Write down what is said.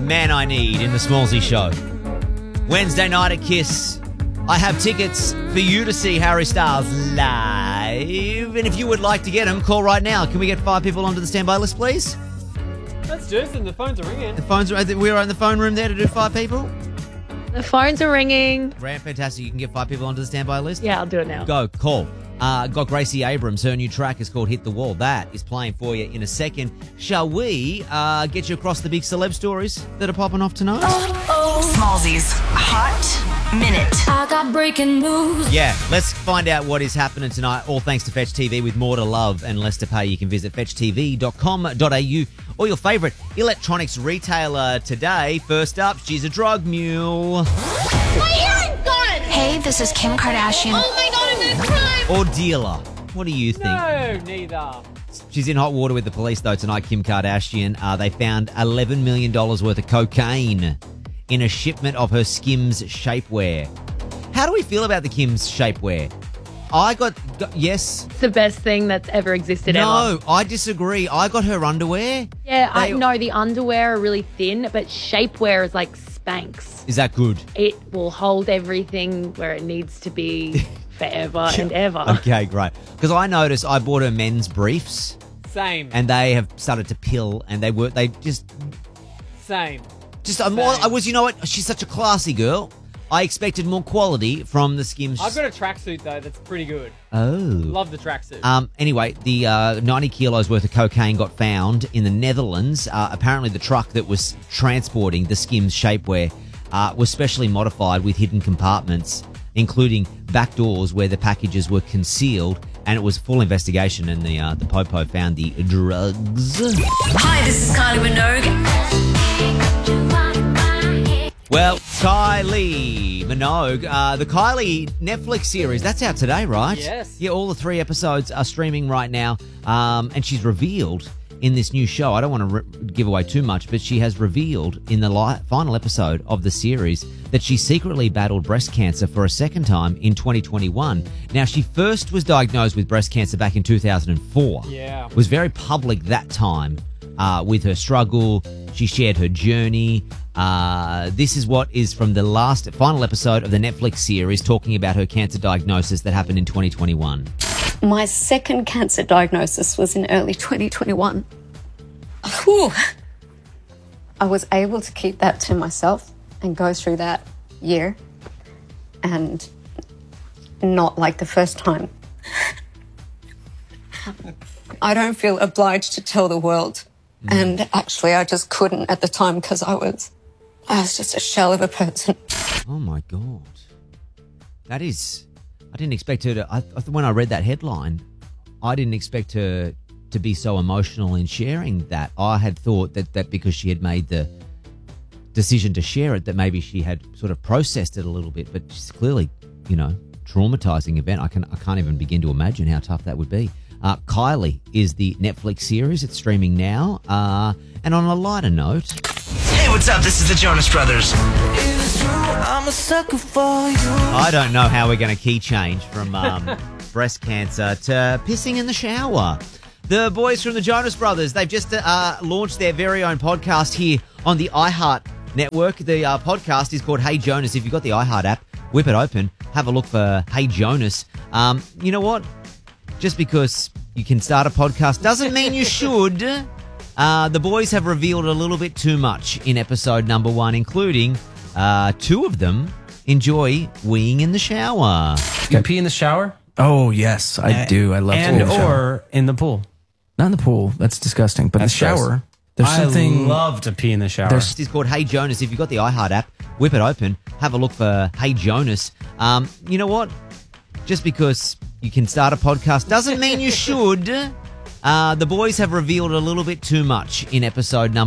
man I need in the Smallsy Show. Wednesday night at Kiss. I have tickets for you to see Harry Styles live. And if you would like to get them, call right now. Can we get 5 people onto the standby list, please? Let's do this, and the phones are ringing. We're in the phone room there to do 5 people? The phones are ringing. Rand, fantastic. You can get 5 people onto the standby list? Yeah, I'll do it now. Go, call. Got Gracie Abrams. Her new track is called Hit the Wall. That is playing for you in a second. Shall we get you across the big celeb stories that are popping off tonight? Smallsy's Hot Minute. I got breaking news. Yeah, let's find out what is happening tonight. All thanks to Fetch TV with more to love and less to pay. You can visit fetchtv.com.au or your favourite electronics retailer today. First up, she's a drug mule. My earring gone! Hey, this is Kim Kardashian. Oh my god, I'm gonna cry! Or dealer. What do you think? No, neither. She's in hot water with the police, though, tonight, Kim Kardashian. They found $11 million worth of cocaine in a shipment of her Skims shapewear. How do we feel about the Kim's shapewear? Yes. It's the best thing that's ever existed ever. No, I disagree. I got her underwear. Yeah, I know the underwear are really thin, but shapewear is like Spanx. Is that good? It will hold everything where it needs to be forever and ever. Okay, great. Because I noticed I bought her men's briefs Same. and they have started to pill and they just Same. you know what? She's such a classy girl. I expected more quality from the Skims. I've got a tracksuit, though, that's pretty good. Oh. Love the tracksuit. Anyway, the 90 kilos worth of cocaine got found in the Netherlands. Apparently the truck that was transporting the Skims shapewear was specially modified with hidden compartments, including back doors where the packages were concealed, and it was a full investigation, and the Popo found the drugs. Hi, this is Kylie Minogue. Well, Kylie Minogue, the Kylie Netflix series, that's out today, right? Yes. Yeah, all the 3 episodes are streaming right now, and she's revealed in this new show, I don't want to give away too much, but she has revealed in the final episode of the series that she secretly battled breast cancer for a second time in 2021. Now, she first was diagnosed with breast cancer back in 2004. Yeah. Was very public that time with her struggle. She shared her journey. This is what is from the final episode of the Netflix series talking about her cancer diagnosis that happened in 2021. My second cancer diagnosis was in early 2021. Whew. I was able to keep that to myself and go through that year and not like the first time. I don't feel obliged to tell the world. And actually, I just couldn't at the time because I was just a shell of a person. Oh, my God. That is... I didn't expect her to... when I read that headline, I didn't expect her to be so emotional in sharing that. I had thought that because she had made the decision to share it, that maybe she had sort of processed it a little bit. But she's clearly, traumatizing event. I can't even begin to imagine how tough that would be. Kylie is the Netflix series. It's streaming now. And on a lighter note... Hey, what's up? This is the Jonas Brothers. I'm a sucker for you. I don't know how we're going to key change from breast cancer to pissing in the shower. The boys from the Jonas Brothers, they've just launched their very own podcast here on the iHeart Network. The podcast is called Hey Jonas. If you've got the iHeart app, whip it open. Have a look for Hey Jonas. You know what? Just because you can start a podcast doesn't mean you should. The boys have revealed a little bit too much in episode number 1, including 2 of them enjoy weeing in the shower. You pee in the shower? Oh, yes, I do. I love to and in the shower. or in the pool. Not in the pool. That's disgusting. But That's in the shower, there's something... I love to pee in the shower. This is called Hey Jonas. If you've got the iHeart app, whip it open. Have a look for Hey Jonas. You know what? Just because you can start a podcast doesn't mean you should. The boys have revealed a little bit too much in episode number